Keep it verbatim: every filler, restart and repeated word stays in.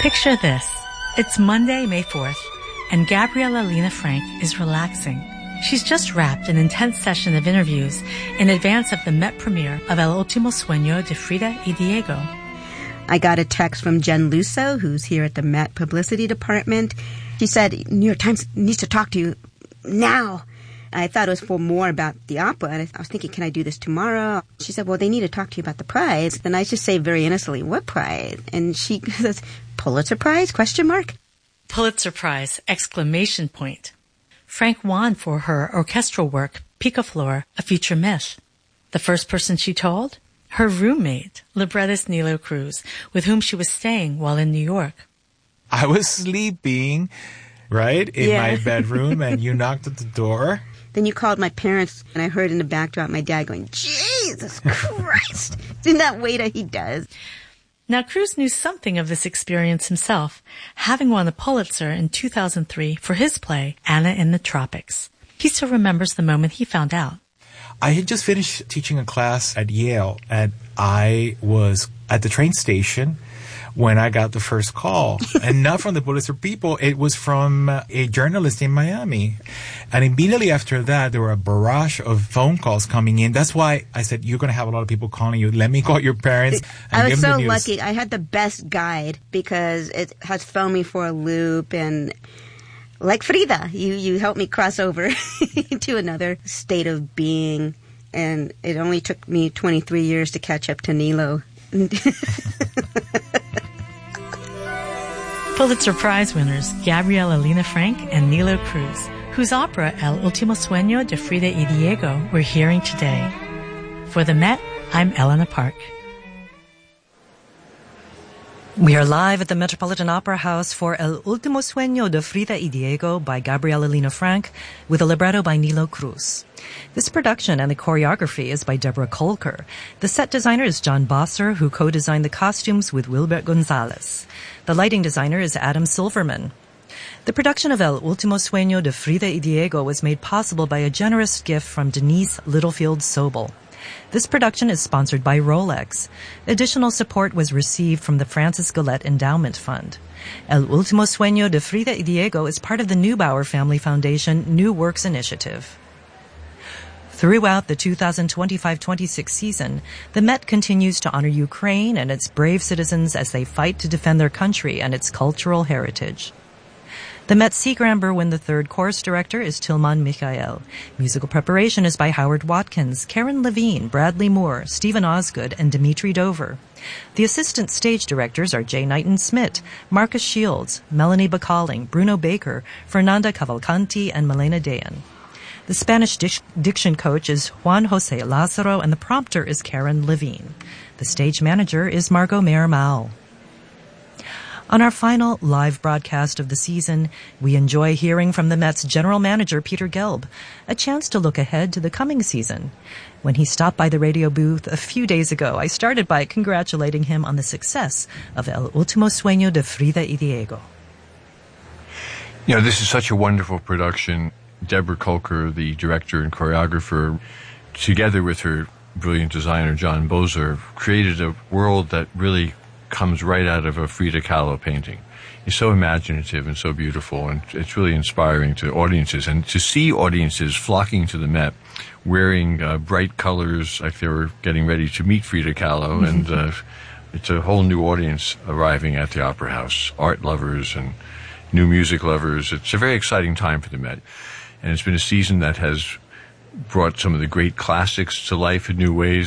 Picture this. It's Monday, May fourth, and Gabriela Lina Frank is relaxing. She's just wrapped an intense session of interviews in advance of the Met premiere of El Último Sueño de Frida y Diego. I got a text from Jen Lusso, who's here at the Met Publicity Department. She said, New York Times needs to talk to you now. I thought it was for more about the opera, and I was thinking, can I do this tomorrow? She said, well, they need to talk to you about the prize. And I just say very innocently, what prize? And she says, Pulitzer Prize, question mark? Pulitzer Prize, exclamation point. Frank won for her orchestral work, Picaflor, A Future Myth. The first person she told? Her roommate, librettist Nilo Cruz, with whom she was staying while in New York. I was sleeping, right, in Yeah. my bedroom, and you knocked at the door. Then you called my parents, and I heard in the backdrop my dad going, Jesus Christ! Isn't that way that he does? Now, Cruz knew something of this experience himself, having won a Pulitzer in two thousand three for his play, Anna in the Tropics. He still remembers the moment he found out. I had just finished teaching a class at Yale, and I was at the train station when I got the first call. And not from the Pulitzer people, it was from uh, a journalist in Miami. And immediately after that, there were a barrage of phone calls coming in. That's why I said, you're going to have a lot of people calling you. Let me call your parents and I give was them so the news. lucky. I had the best guide because it has thrown me for a loop, and like Frida, you, you helped me cross over to another state of being. And it only took me twenty-three years to catch up to Nilo. Pulitzer Prize winners Gabriela Lina Frank and Nilo Cruz, whose opera El Último Sueño de Frida y Diego we're hearing today. For the Met, I'm Elena Park. We are live at the Metropolitan Opera House for El Último Sueño de Frida y Diego by Gabriela Lina Frank, with a libretto by Nilo Cruz. This production and the choreography is by Deborah Kolker. The set designer is John Bosser, who co-designed the costumes with Wilbert Gonzalez. The lighting designer is Adam Silverman. The production of El Último Sueño de Frida y Diego was made possible by a generous gift from Denise Littlefield Sobel. This production is sponsored by Rolex. Additional support was received from the Francis Gillette Endowment Fund. El Último Sueño de Frida y Diego is part of the Neubauer Family Foundation New Works Initiative. Throughout the two thousand twenty-five twenty-six season, the Met continues to honor Ukraine and its brave citizens as they fight to defend their country and its cultural heritage. The Met Seagram Berwin the third chorus director is Tilman Michael. Musical preparation is by Howard Watkins, Karen Levine, Bradley Moore, Stephen Osgood, and Dimitri Dover. The assistant stage directors are Jay Knighton-Smith, Marcus Shields, Melanie Bacalling, Bruno Baker, Fernanda Cavalcanti, and Milena Dayan. The Spanish dic- diction coach is Juan Jose Lazaro, and the prompter is Karen Levine. The stage manager is Margot Mayer-Mao. On our final live broadcast of the season, we enjoy hearing from the Mets general manager Peter Gelb, a chance to look ahead to the coming season. When he stopped by the radio booth a few days ago, I started by congratulating him on the success of El Último Sueño de Frida y Diego. You know, this is such a wonderful production. Deborah Kolker, the director and choreographer, together with her brilliant designer John Bozer, created a world that really comes right out of a Frida Kahlo painting. It's so imaginative and so beautiful, and it's really inspiring to audiences. And to see audiences flocking to the Met, wearing uh, bright colors like they were getting ready to meet Frida Kahlo, and uh, it's a whole new audience arriving at the Opera House, art lovers and new music lovers. It's a very exciting time for the Met. And it's been a season that has brought some of the great classics to life in new ways.